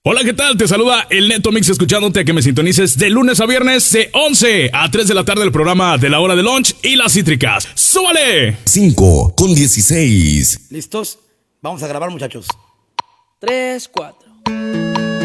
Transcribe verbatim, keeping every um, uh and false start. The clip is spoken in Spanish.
Hola, ¿qué tal? Te saluda el Neto Mix, escuchándote a que me sintonices de lunes a viernes de once a tres de la tarde el programa de la hora de lunch y las cítricas. ¡Súbale! cinco con dieciséis. ¿Listos? Vamos a grabar, muchachos. Tres, cuatro.